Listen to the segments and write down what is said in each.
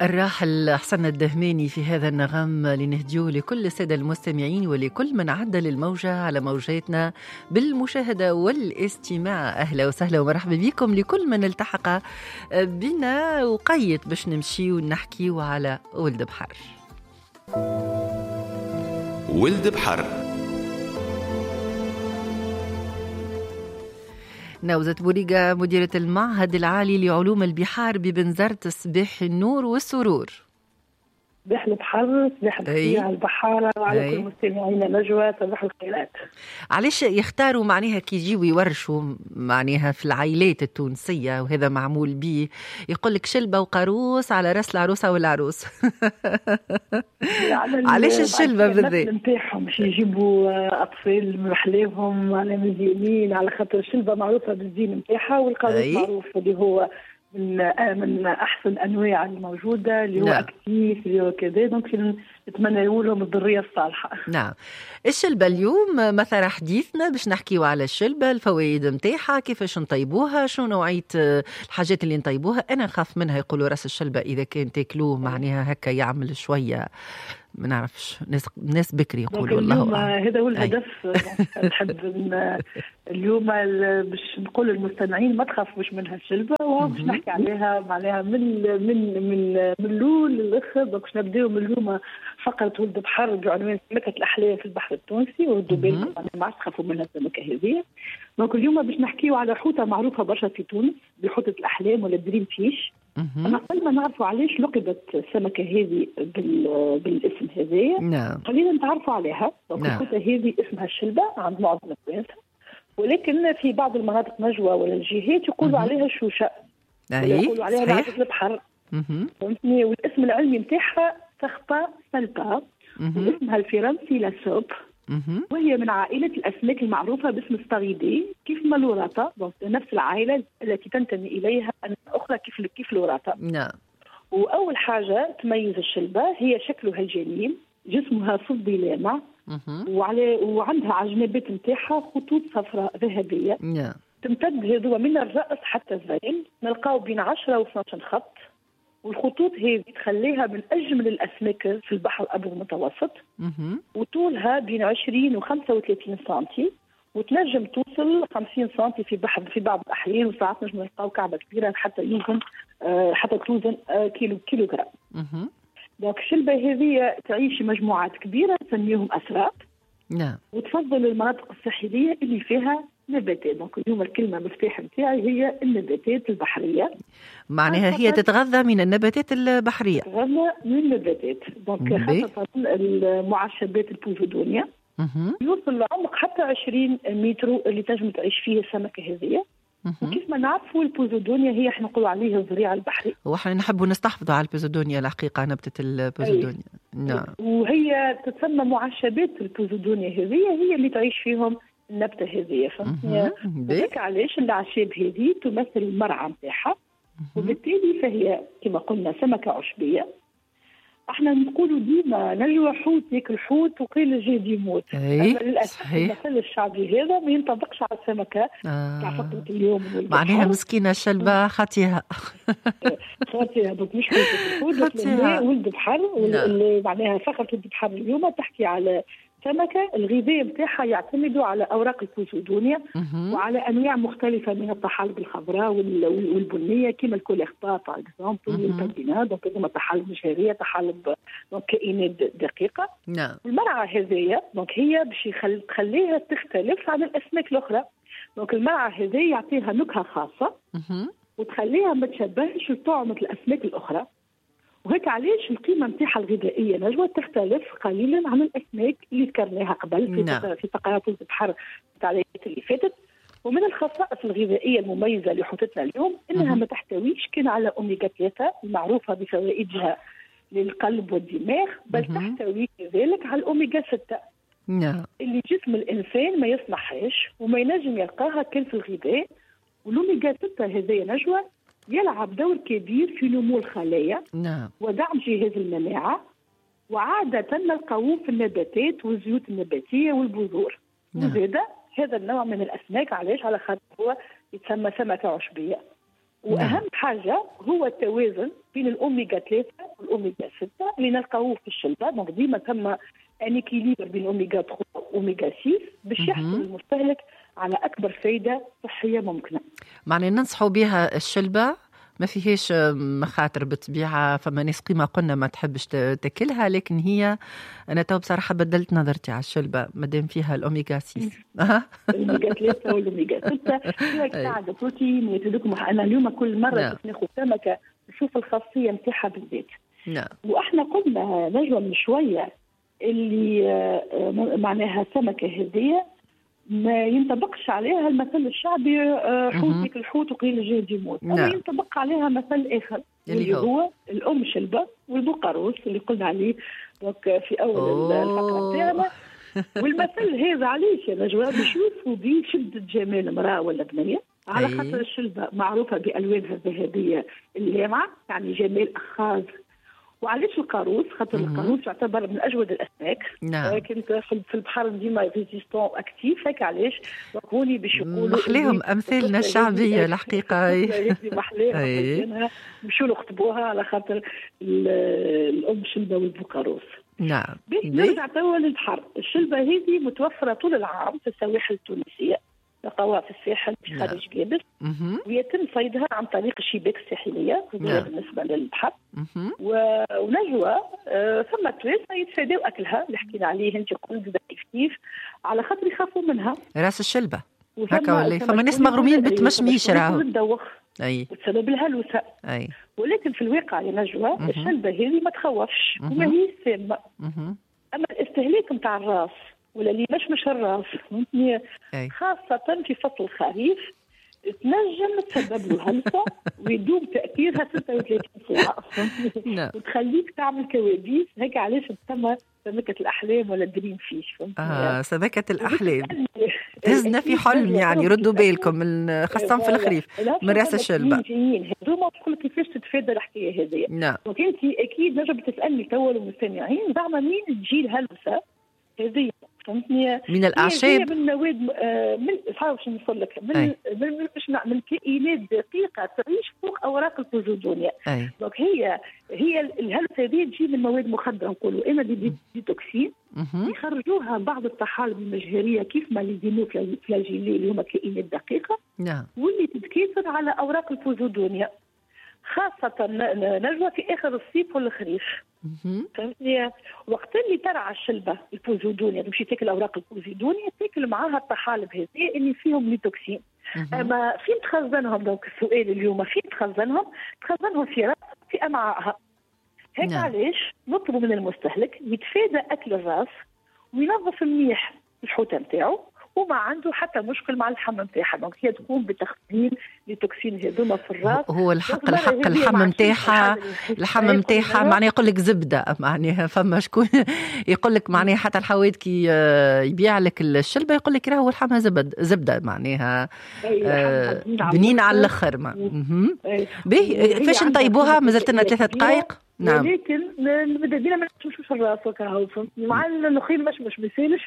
الراحل حسن الدهماني في هذا النغم لنهديه لكل السادة المستمعين ولكل من عدل الموجة على موجاتنا بالمشاهدة والاستماع. أهلا وسهلا ومرحبا بكم لكل من التحق بنا وقيت باش نمشي ونحكي على ولد بحر. ولد بحر. نوزة بوريقة مديرة المعهد العالي لعلوم البحار ببنزرت صباح النور والسرور. صباح البحر، صباح الخير على البحارة وعلى كل مستمعينا نجوى، صباح الخيرات. علاش يختاروا معناها كي يجيوا يورشوا معناها في العائلات التونسية وهذا معمول به، يقول لك شلبة وقاروس على راس العروسة والعروس. علاش الشلبة بالذات؟ نتاعهم باش يجيبوا أطفال محلاهم على مزيانين، على خاطر الشلبة معروفة بالزين نتاعها، والقاروس معروف اللي هو من احسن انواع الموجوده اللي هو اكتيف اللي هو كذا. دونك نتمنى لهم الذريه الصالحه. نعم. الشلبه اليوم مثلا حديثنا باش نحكيوا على الشلبه، الفوائد نتاعها، كيفاش نطيبوها، شنو نوعيه الحاجات اللي نطيبوها. انا نخاف منها، يقولوا راس الشلبه اذا كان تاكلوه معناها هكا يعمل شويه ما نعرفش، ناس بكري يقولوا والله هذا هو الهدف. نحب اليوم باش نقول للمستمعين ما تخافوش منها الشلبه، وباش نحكي عليها معناها من الاول للاخر. باش نبداو من اليوم فقره ولد بحر بعنوان سمكه الاحلام في البحر التونسي، وردوا بالكم ما عادش تخافوا منها السمكه هذه. دونك اليوم باش نحكيو على حوته معروفه برشا في تونس بحوته الاحلام ولا دريم فيش. أنا قبل ما نعرفوا علاش لقبت السمكة هذه بالاسم هذا، نعم، خلينا نتعرفوا عليها. الحوتة هذه اسمها الشلبة عند معظم التوانسة، ولكن في بعض المناطق نجوى ولا الجهات يقولوا عليها الشوشة، يقولوا عليها العجز البحر. فهمتني؟ والاسم العلمي نتاعها سخطة سلبا، واسمها الفرنسي لاسوب، وهي من عائلة الأسماك المعروفة باسم الستاغيدي، كيف ما لوراتا، نفس العائلة التي تنتمي إليها أخرى كيف لوراتا. نعم. وأول حاجة تميز الشلبة هي شكلها الجميل، جسمها فضي لامع، وعندها على الجنابات نتاعها خطوط صفراء ذهبية. نعم. تمتد هذو من الرأس حتى الذيل، نلقاو بين 10 و 12 خط، والخطوط هذه تخليها من أجمل الأسماك في البحر الأبيض المتوسط. وطولها بين 20 و 35 سنتي، وتنجم توصل 50 سنتي في بعض الأحيان، وساعات نجم نلقاو كعبة كبيرة حتى توزن كيلوغرام. دونك الشلبة هذه تعيش في مجموعات كبيرة نسميهم أسراب. نعم. وتفضل المناطق الساحلية اللي فيها نباتات. دونك اليوم الكلمة مفتاح نتاعي هي النباتات البحرية، معناها هي تتغذى من النباتات البحرية. تتغذى من النباتات. دونك خاصة المعشبات البوزودونيا، يوصل لعمق حتى 20 متر اللي تنجم تعيش فيه السمكة هذه. وكيف ما نعرفوا البوزودونيا هي احنا نقولوا عليها الزريعة البحري، واحنا نحبوا نستحفظوا على البوزودونيا الحقيقة، نبتة البوزودونيا. نعم. وهي تسمى معشبات البوزودونيا هذه، هي اللي تعيش فيهم النبتة هذه. فهمتني؟ هيك علاش الأعشاب هذه تمثل المرعى نتاعها، وبالتالي فهي كما قلنا سمكة عشبية. احنا نقولوا ديما نجوى حوت ياكل حوت وقيل الجاد يموت. للاسف المثل الشعبي هذا ما ينطبقش على السمكه تاع فقره اليوم. معناها مسكينه الشلبه خاطيها. خاطيها دونك مش حوت ولد بحر. معناها فقره ولد بحر اليوم تحكي على سمكة الغذاء نتاعها يعتمد على أوراق البوزودونيا وعلى أنواع مختلفة من الطحالب الخضراء والبنية كما الكوليختار باغ اكزومبل والبردينا. دونك هذوما طحالب مشهرية، طحالب كائنات دقيقة. نعم. المرعى هذيا دونك هي باش تخليها تختلف عن الأسماك الأخرى. دونك المرعى هذا يعطيها نكهة خاصة وتخليها ما تشبهش طعمة الأسماك الأخرى. وهيك علاش القيمة نتاعها الغذائية نجوى تختلف قليلا عن الأسماك اللي ذكرناها قبل في فقرات البحر تاع اللي فاتت. ومن الخصائص الغذائية المميزة لحوتتنا اليوم إنها ما تحتويش كان على أوميغا 3 المعروفة بفوائدها للقلب والدماغ، بل تحتوي كذلك على الأوميغا 6 اللي جسم الإنسان ما يصلحهاش وما ينجم يلقاها كان في الغذاء. والأوميغا 6 هذه نجوى يلعب دور كبير في نمو الخلايا ودعم جهاز المناعة، وعادة نلقاوه في النباتات والزيوت النباتية والبذور. وزيادة هذا النوع من الأسماك علاش على خاطر هو يتسمى سمكة عشبية. واهم حاجه هو التوازن بين الاوميجا 3 والاوميجا 6 اللي نلقاوه في الشلبه. دونك ديما ثم ان اكيليبر بين اوميجا 3 واوميجا 6 باش يحصل المستهلك على اكبر فائده صحيه ممكنه. معنى ننصحوا بها الشلبه ما فيهاش مخاطر بالطبيعه، فما ناس قيمه قلنا ما تحبش تاكلها، لكن هي انا تو بصراحه بدلت نظرتي على الشلبه مادام فيها الاوميجا 6 الاوميجا 3 والاوميجا 6 فيها قاعده بروتين ويزيدكم. انا اليوم كل مره ناخذ سمكه نشوف الخاصيه نتاعها بالذات. واحنا قلنا نجوى من شويه اللي معناها سمكه هذيه ما ينطبقش عليها المثل الشعبي حوتك الحوت وقيل الجهد يموت. ينطبق عليها مثل اخر اللي هو الام شلبه والبقروس اللي قلنا عليه في اول الفقره تاعنا. والمثل هذا علاش يا نجوى باش يوصفوا به شده جمال امراه ولا بنيه، على خاطر الشلبه معروفه بالوانها الذهبيه اللامعه يعني جمال اخاذ. وعلاش القاروس؟ خاطر القاروس يعتبر من اجود الاسماك. لكن في البحر ديما ريزيستون اكتيف. هيك علاش هوني باش يقولوا محليهم امثالنا الشعبيه الحقيقه. محليهم مشوا يخطبوها على خاطر الام شلبه والبقروس. نعم. نرجع توا للبحر. الشلبه هذه متوفره طول العام في السواحل التونسيه، نلقاوها في الساحل في خارج جابل، ويتم صيدها عن طريق الشباك الساحليه بالنسبه للبحر. ونجوى ثم توانسه يتفاداو اكلها اللي حكينا عليه انت قلت كيف على خاطر يخافوا منها. راس الشلبه هكا ولا فما ناس مغرومين بالتمشميش راهو وتسبب لها الوسع. ولكن في الواقع يا نجوى الشلبه هذه ما تخوفش وما هي سامه. اما الاستهلاك نتاع الراس ولا اللي مش الراس خاصة في فصل الخريف تنجم تسبب له هلسة ويدوم تأثيرها 36 ساعة وتخليك تعمل كوابيس. هيك علاش تسمى سمكة الأحلام ولا دريم فيش. سمكة الأحلام تهزنا في حلم يعني. ردوا بالكم خاصة في الخريف من راس الشلبة. هذوما تقول كيفاش تتفادى الحكاية هذه. وكنت أكيد نجم تسألني توا المستمعين زعما مين تجي الهلسة هذه؟ من الأعشاب من مواد من باش نوصل لك من كائنات دقيقة تعيش فوق أوراق البوزودونيا. دونك هي الهلسة هذه تجي من مواد مخدرة نقولوا إما ديتوكسين يخرجوها بعض الطحالب المجهرية كيف ما اللي فلاجيلي اللي هما كائنات دقيقة واللي تتكاثر على أوراق البوزودونيا خاصة نجوى في آخر الصيف والخريف. فهمتني؟ وقت اللي ترعى الشلبة البوزودونيا تمشي تاكل أوراق البوزودونيا تاكل معاها الطحالب هذه اللي فيهم ليتوكسين. أما فين تخزنهم؟ دونك السؤال اليوم فين تخزنهم؟ تخزنهم في رأس في أمعائها. هيك علاش نطلب من المستهلك يتفادى أكل الراس وينظف منيح الحوتة نتاعو وما عنده حتى مشكل مع اللحم نتاعها. دونك هي تقوم بتخزين لتوكسين هذوما في الراس. هو الحق اللحم نتاعها معناه يقول لك زبده معناها. فما شكون يقول لك معناها حتى الحواد كي يبيع لك الشلبه يقول لك راهو اللحم زبده معناها بنين على الاخر. كيفاش نطيبوها؟ مازلت لنا 3 دقائق. نعم. ولكن مددينا ما نشوفش الراس وكاهو مع النخيل مش بيسالش.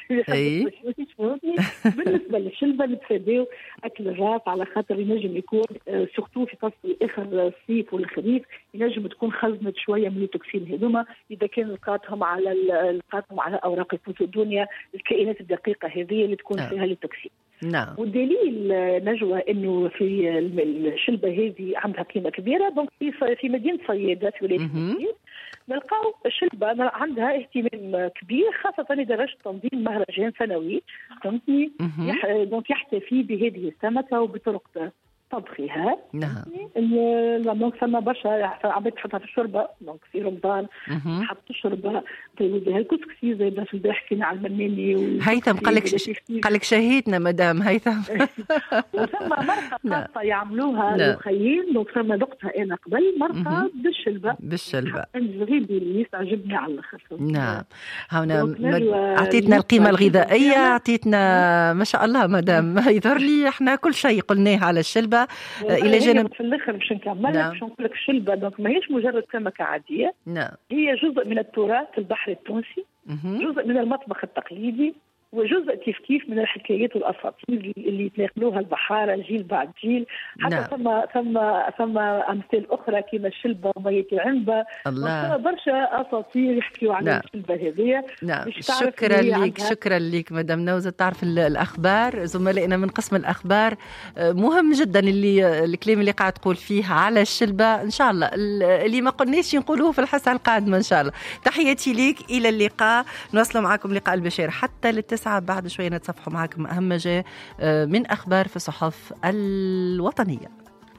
بالنسبه للشلبه نتفاداو اكل الراس على خاطر ينجم يكون سورتو في فصل اخر الصيف والخريف ينجم تكون خزنت شويه من التوكسين هذوما اذا كان لقاتهم على اوراق البوزودونيا الكائنات الدقيقه هذه اللي تكون فيها التوكسين. نعم. والدليل نجوى انه في الشلبه هذه عندها قيمه كبيره. دونك في مدينه صيادة في ولايه الصعيد نلقاو الشلبه عندها اهتمام كبير خاصه لدرجه تنظيم مهرجان سنوي فهمتني. دونك يحتفي بهذه السمكه وبطرق طبخها. نعم. دونك ثم برشا عباد تحطها في الشوربه. دونك في رمضان تحط الشوربه بها الكسكسي زي ما في البارح حكينا على المناني. هيثم قال لك شهيتنا مدام هيثم. وثم مرقه خاصه يعملوها الخيين. دونك ثم ذقتها انا قبل مرقه بالشلبه الغيبي عجبني على الاخر. نعم. هنا اعطيتنا القيمه الغذائيه اعطيتنا ما شاء الله مدام. يظهر لي احنا كل شيء قلناه على الشلبه الى جانب في الاخر باش نكمل باش نقول لك الشلبه دونك ماهيش مجرد سمكه عاديه. نعم. هي جزء من التراث البحري التونسي، جزء من المطبخ التقليدي، وجزء كيف من الحكايات والاساطير اللي يتناقلوها البحاره جيل بعد جيل. حتى ثم امثال اخرى كما الشلبه ومية العنبه. الله، برشا اساطير يحكيوا عن الشلبه هذه. شكرا لك مدام نوزة. تعرف الاخبار، زملائنا من قسم الاخبار مهم جدا الكلام اللي قاعد تقول فيه على الشلبه. ان شاء الله اللي ما قلناش نقولوه في الحصه القادمه ان شاء الله. تحياتي ليك، الى اللقاء. نواصل معكم لقاء البشير حتى للتسعة. بعد شويه نتصفحوا معكم اهم ما جاء من اخبار في الصحف الوطنيه.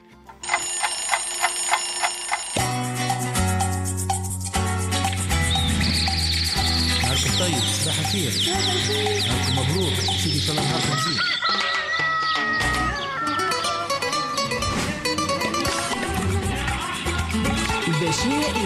نهاركم طيب، صباح الخير، نهاركم مبروك، سيدي ان شاء الله نهاركم زين. البشير